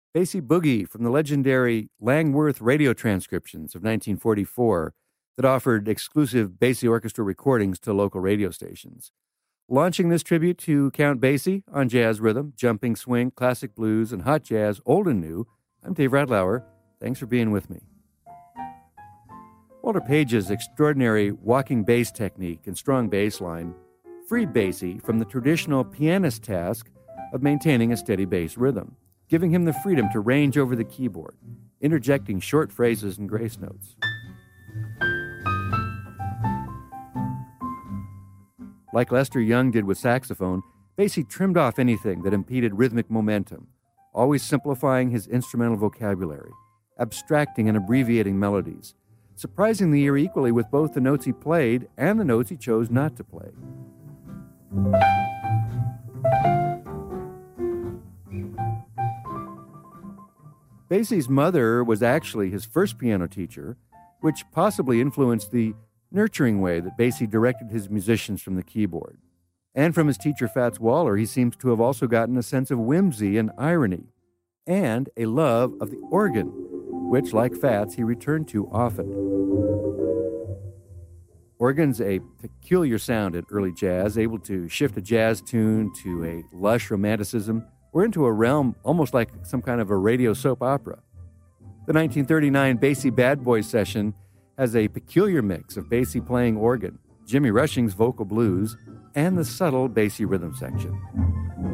Basie Boogie from the legendary Langworth radio transcriptions of 1944 that offered exclusive Basie Orchestra recordings to local radio stations. Launching this tribute to Count Basie on jazz rhythm, jumping swing, classic blues, and hot jazz, old and new, I'm Dave Radlauer. Thanks for being with me. Walter Page's extraordinary walking bass technique and strong bass line freed Basie from the traditional pianist task of maintaining a steady bass rhythm, giving him the freedom to range over the keyboard, interjecting short phrases and grace notes. Like Lester Young did with saxophone, Basie trimmed off anything that impeded rhythmic momentum, always simplifying his instrumental vocabulary, abstracting and abbreviating melodies, surprising the ear equally with both the notes he played and the notes he chose not to play. Basie's mother was actually his first piano teacher, which possibly influenced the nurturing way that Basie directed his musicians from the keyboard. And from his teacher Fats Waller, he seems to have also gotten a sense of whimsy and irony, and a love of the organ, which, like Fats, he returned to often. Organ's a peculiar sound in early jazz, able to shift a jazz tune to a lush romanticism or into a realm almost like some kind of a radio soap opera. The 1939 Basie Bad Boys session has a peculiar mix of Basie playing organ, Jimmy Rushing's vocal blues, and the subtle Basie rhythm section.